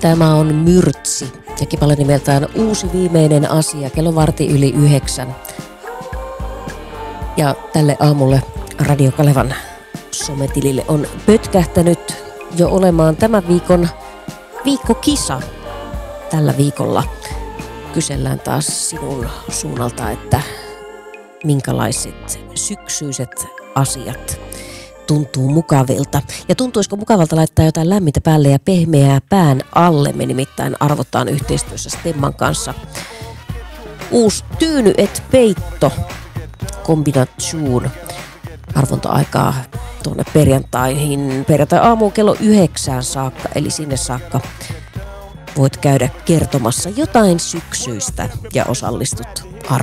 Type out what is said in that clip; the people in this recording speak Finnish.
Tämä on Myrtsi ja kipale nimeltään Uusi viimeinen asia, kello 8:15. Ja tälle aamulle Radio Kalevan sometilille on pötkähtänyt jo olemaan tämän viikon viikkokisa. Tällä viikolla kysellään taas sinun suunnalta, että minkälaiset syksyiset asiat tuntuu mukavilta. Ja tuntuisiko mukavalta laittaa jotain lämmintä päälle ja pehmeää pään alle? Me nimittäin arvotaan yhteistyössä Stemman kanssa uusi tyyny et peitto kombinatioon. Arvonta-aikaa tuonne perjantai-aamuun kello 9 saakka, eli sinne saakka voit käydä kertomassa jotain syksyistä ja osallistut